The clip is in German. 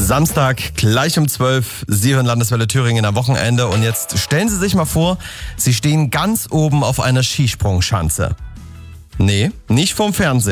Samstag, gleich um 12. Sie hören Landeswelle Thüringen am Wochenende. Und jetzt stellen Sie sich mal vor, Sie stehen ganz oben auf einer Skisprungschanze. Nee, nicht vorm Fernseher.